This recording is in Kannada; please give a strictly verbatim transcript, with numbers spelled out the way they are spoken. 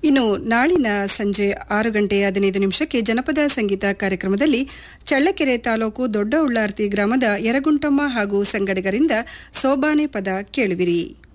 ಇನ್ನು ನಾಳಿನ ಸಂಜೆ ಆರು ಗಂಟೆ ಹದಿನೈದು ನಿಮಿಷಕ್ಕೆ ಜನಪದ ಸಂಗೀತ ಕಾರ್ಯಕ್ರಮದಲ್ಲಿ ಚಳ್ಳಕೆರೆ ತಾಲೂಕು ದೊಡ್ಡ ಉಳ್ಳಾರ್ತಿ ಗ್ರಾಮದ ಯರಗುಂಟಮ್ಮ ಹಾಗೂ ಸಂಗಡಿಗರಿಂದ ಸೋಬಾನೆ ಪದ ಕೇಳುವಿರಿ.